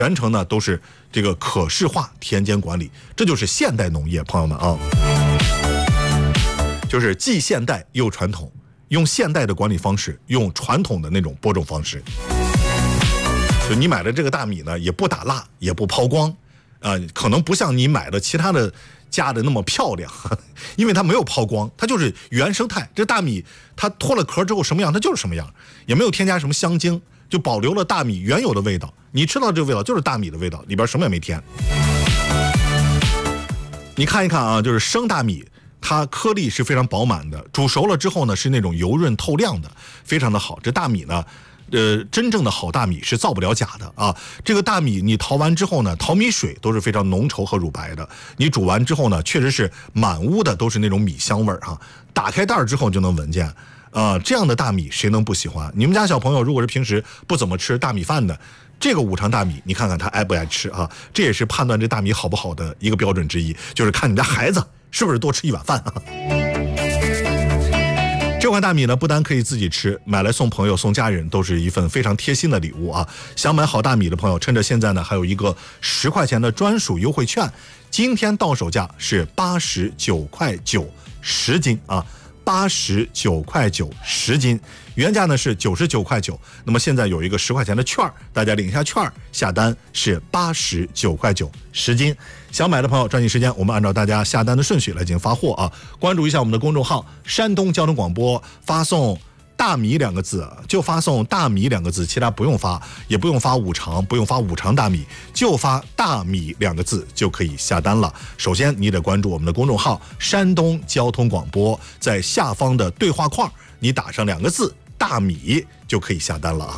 全程呢都是这个可视化田间管理，这就是现代农业，朋友们啊，就是既现代又传统，用现代的管理方式，用传统的那种播种方式。就你买的这个大米呢，也不打蜡，也不抛光，可能不像你买的其他的家的那么漂亮，因为它没有抛光，它就是原生态。这大米它脱了壳之后什么样，它就是什么样，也没有添加什么香精，就保留了大米原有的味道。你吃到这个味道就是大米的味道，里边什么也没添。你看一看啊，就是生大米，它颗粒是非常饱满的，煮熟了之后呢，是那种油润透亮的，非常的好。这大米呢，真正的好大米是造不了假的啊。这个大米你淘完之后呢，淘米水都是非常浓稠和乳白的。你煮完之后呢，确实是满屋的都是那种米香味儿啊。打开袋之后就能闻见，这样的大米谁能不喜欢？你们家小朋友如果是平时不怎么吃大米饭的，这个五常大米，你看看他爱不爱吃啊？这也是判断这大米好不好的一个标准之一，就是看你家孩子是不是多吃一碗饭啊。这款大米呢，不单可以自己吃，买来送朋友、送家人，都是一份非常贴心的礼物啊！想买好大米的朋友，趁着现在呢，还有一个10块钱的专属优惠券，今天到手价是89块9 10斤啊，89块9 10斤，原价呢是99块9，那么现在有一个10块钱的券，大家领一下券，下单是89块9 10斤。想买的朋友抓紧时间，我们按照大家下单的顺序来进行发货啊！关注一下我们的公众号山东交通广播，发送大米2个字，就发送大米2个字，其他不用发，也不用发五常，不用发五常大米，就发大米2个字就可以下单了。首先你得关注我们的公众号山东交通广播，在下方的对话框你打上2个字大米就可以下单了啊。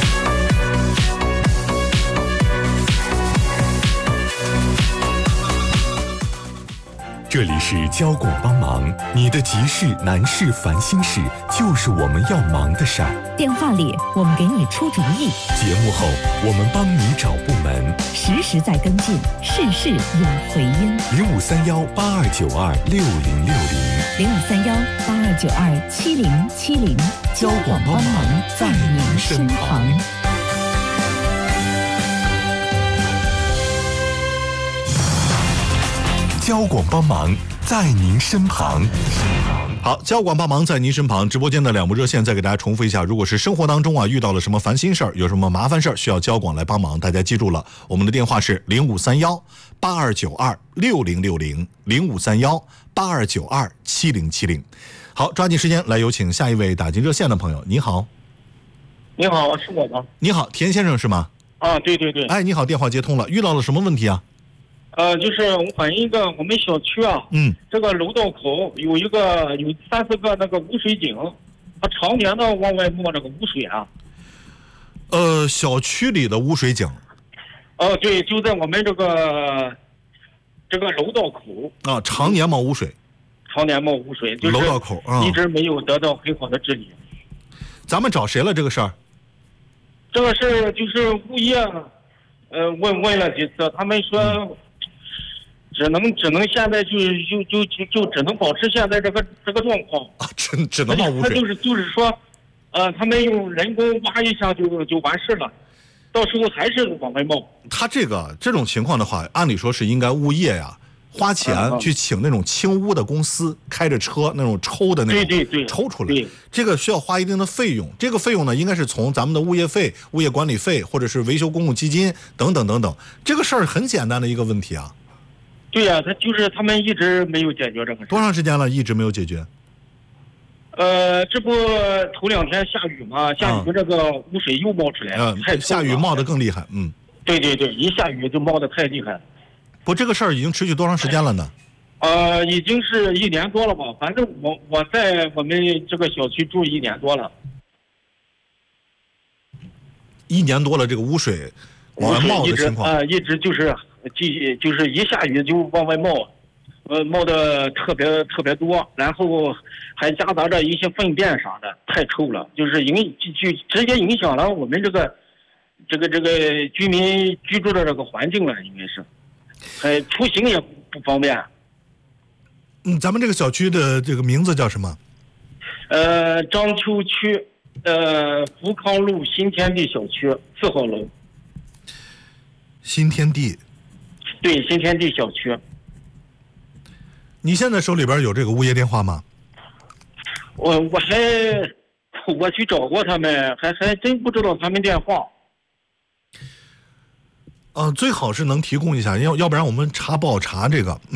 这里是交广帮忙，你的急事难事烦心事就是我们要忙的事儿。 电话里我们给你出主意， 节目后我们帮你找部门， 实时在跟进，事事有回音。 053182926060，053182927070， 交广帮忙在您身旁。 交广帮忙在您身旁。 好，交广帮忙在您身旁。直播间的2部热线再给大家重复一下，如果是生活当中遇到了什么烦心事儿，有什么麻烦事儿需要交广来帮忙，大家记住了，我们的电话是0531826060，0531827070。好，抓紧时间来有请下一位打进热线的朋友。你好。 你好，是我吗？ 你好，田先生是吗？ 啊，对对对。 哎，你好，电话接通了，遇到了什么问题啊？ 就是我反映一个我们小区这个楼道口有3-4个那个污水井，它常年的往外冒这个污水啊。 小区里的污水井。 对，就在我们这个楼道口啊，常年冒污水。 常年冒污水，就是楼道口一直没有得到很好的治理。 咱们找谁了这个事儿？ 这个事就是物业，问了几次，他们说。只能现在就只能保持现在这个状况啊，只能冒污水。 他就是说，他们用人工挖一下就完事了，到时候还是往外冒。 他这种情况的话，按理说是应该物业花钱去请那种清污的公司，开着车那种抽的那种， 对抽出来。这个需要花一定的费用，这个费用呢应该是从咱们的物业费、物业管理费，或者是维修公共基金等等等等。这个事儿很简单的一个问题啊。 对呀，他们一直没有解决这个事。 多长时间了？一直没有解决？ 这不头2天下雨嘛，下雨这个污水又冒出来了，太下雨冒得更厉害。 对，一下雨就冒得太厉害。 不，这个事儿已经持续多长时间了呢？ 已经是1年多了吧，反正我在我们这个小区住1年多了。 1年多了，这个污水往外冒的情况一直就是一下雨就往外冒，冒的特别多，然后还夹杂着一些粪便啥的，太臭了，就是就直接影响了我们这个居民居住的这个环境了，应该是，出行也不方便。 咱们这个小区的这个名字叫什么？ 章丘区，. 福康路新天地小区4号楼。 新天地。 对，新天地小区。 你现在手里边有这个物业电话吗？ 我去找过他们，还真不知道他们电话。 最好是能提供一下，要不然我们查不好查这个。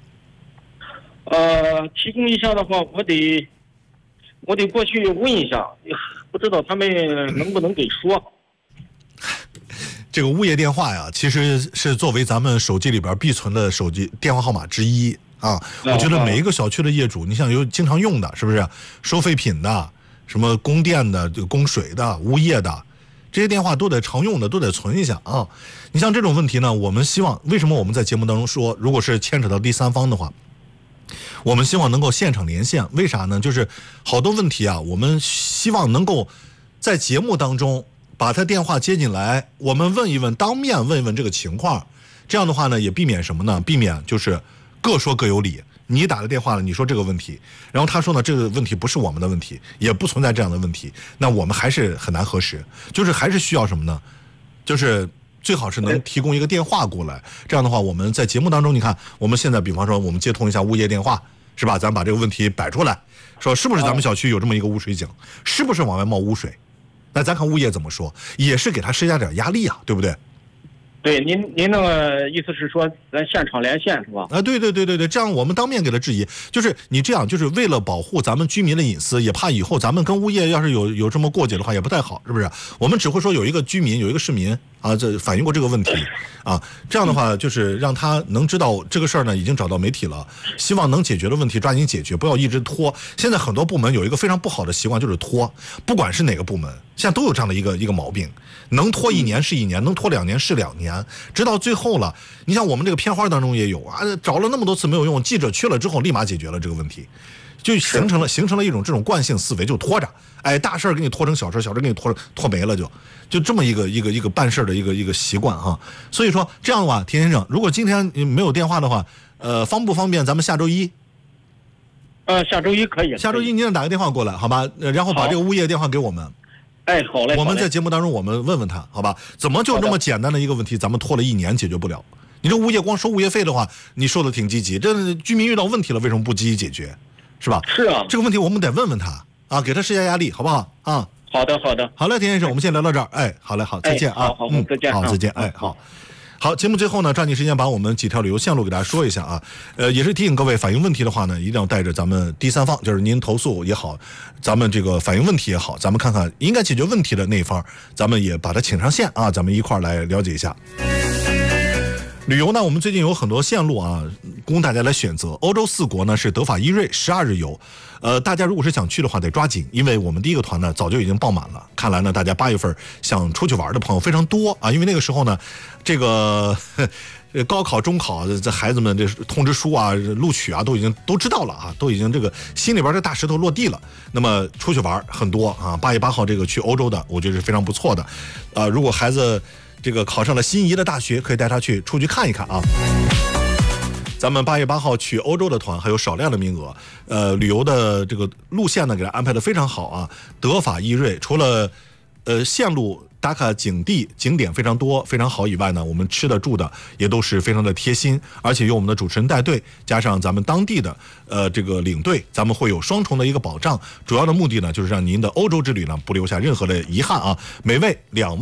提供一下的话，我得过去问一下，不知道他们能不能给说。 这个物业电话呀，其实是作为咱们手机里边必存的手机电话号码之一啊。我觉得每一个小区的业主，你像有经常用的，是不是？收废品的、什么供电的、供水的、物业的，这些电话都得常用的，都得存一下啊。你像这种问题呢，我们希望，为什么我们在节目当中说，如果是牵扯到第三方的话，我们希望能够现场连线。为啥呢？就是好多问题啊，我们希望能够在节目当中把他电话接进来，我们问一问，当面问一问这个情况。这样的话呢，也避免什么呢？避免就是各说各有理。你打了电话了，你说这个问题，然后他说呢，这个问题不是我们的问题，也不存在这样的问题，那我们还是很难核实。就是还是需要什么呢？就是最好是能提供一个电话过来。这样的话，我们在节目当中，你看我们现在比方说我们接通一下物业电话，是吧？咱把这个问题摆出来，说是不是咱们小区有这么一个污水井，是不是往外冒污水？那咱看物业怎么说，也是给他施加点压力啊，对不对？ 对，您那个意思是说咱现场连线是吧？ 对，这样我们当面给他质疑，就是你这样就是为了保护咱们居民的隐私，也怕以后咱们跟物业要是有这么过节的话也不太好，是不是？我们只会说有一个居民有一个市民啊，这反映过这个问题啊，这样的话就是让他能知道这个事儿呢已经找到媒体了，希望能解决的问题抓紧解决，不要一直拖。现在很多部门有一个非常不好的习惯，就是拖，不管是哪个部门，现在都有这样的一个毛病，能拖1年是1年，能拖2年是2年，直到最后了。你像我们这个片花当中也有啊，找了那么多次没有用，记者去了之后立马解决了这个问题，就形成了一种这种惯性思维，就拖着，大事给你拖成小事，小事给你拖没了，就这么一个办事的一个习惯哈。所以说这样的话，田先生，如果今天没有电话的话，方不方便咱们下周一？ 下周一可以。 下周一您打个电话过来，好吧？然后把这个物业电话给我们。 好嘞。 我们在节目当中我们问问他，好吧？怎么就这么简单的一个问题，咱们拖了1年解决不了？你这物业光收物业费的话，你收的挺积极，这居民遇到问题了，为什么不积极解决？是吧？ 是啊， 这个问题我们得问问他啊，给他施加压力，好不好啊？ 好的。 好嘞，田先生，我们先聊到这儿。好嘞，好，再见啊。 好，再见。 好，再见。好，节目最后呢，抓紧时间把我们几条旅游线路给大家说一下啊。也是提醒各位，反映问题的话呢，一定要带着咱们第三方，就是您投诉也好，咱们这个反映问题也好，咱们看看应该解决问题的那一方，咱们也把它请上线啊，咱们一块儿来了解一下。旅游呢，我们最近有很多线路啊，供大家来选择。欧洲4国呢是德法意瑞12日游，大家如果是想去的话得抓紧，因为我们第一个团呢早就已经爆满了。看来呢，大家8月份想出去玩的朋友非常多啊，因为那个时候呢，这个高考、中考这孩子们这通知书啊、录取啊都已经都知道了啊，都已经这个心里边的大石头落地了。那么出去玩很多啊，8月8号这个去欧洲的，我觉得是非常不错的。如果孩子这个考上了心仪的大学，可以带他出去看一看啊。咱们8月8号去欧洲的团还有少量的名额，旅游的这个路线呢给他安排的非常好啊。德法意瑞除了线路打卡景点非常多非常好以外呢，我们吃的住的也都是非常的贴心，而且由我们的主持人带队，加上咱们当地的这个领队，咱们会有双重的一个保障。主要的目的呢，就是让您的欧洲之旅呢不留下任何的遗憾啊。每位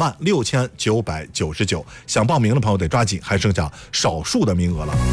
26,999，想报名的朋友得抓紧，还剩下少数的名额了。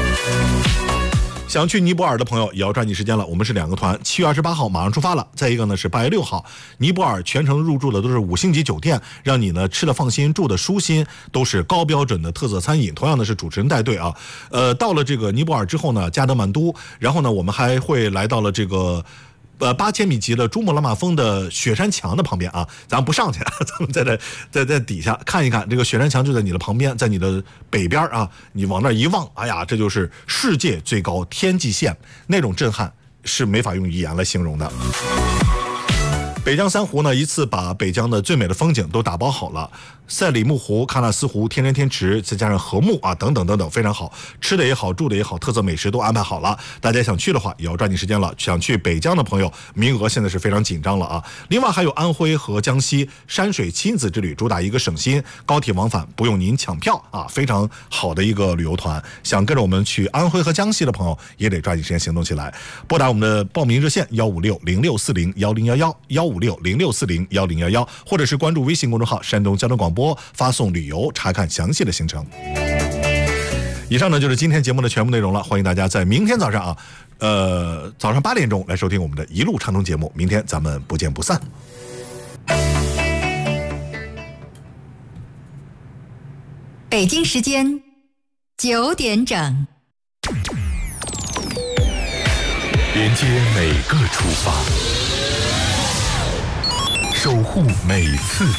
想去尼泊尔的朋友也要抓紧时间了，我们是2个团，7月28号马上出发了。再一个呢是8月6号，尼泊尔全程入住的都是5星级酒店，让你呢吃的放心，住的舒心，都是高标准的特色餐饮。同样的是主持人带队啊。到了这个尼泊尔之后呢，加德满都，然后呢我们还会来到了这个8000米级的珠穆朗玛峰的雪山墙的旁边啊，咱不上去，咱们在底下看一看，这个雪山墙就在你的旁边，在你的北边啊，你往那一望，哎呀，这就是世界最高天际线，那种震撼是没法用语言来形容的。北疆3湖呢，一次把北疆的最美的风景都打包好了。 赛里木湖、喀纳斯湖、天山天池，再加上禾木啊，等等等等，非常好，吃的也好，住的也好，特色美食都安排好了。大家想去的话，也要抓紧时间了。想去北疆的朋友，名额现在是非常紧张了啊。另外还有安徽和江西山水亲子之旅，主打一个省心，高铁往返不用您抢票啊，非常好的一个旅游团。想跟着我们去安徽和江西的朋友，也得抓紧时间行动起来。拨打我们的报名热线156-0640-1011，156-0640-1011，或者是关注微信公众号山东交通广播，发送旅游查看详细的行程。以上呢就是今天节目的全部内容了，欢迎大家在明天早上啊，早上8点钟来收听我们的一路畅通节目。明天咱们不见不散。 北京时间9点整， 连接每个出发，守护每次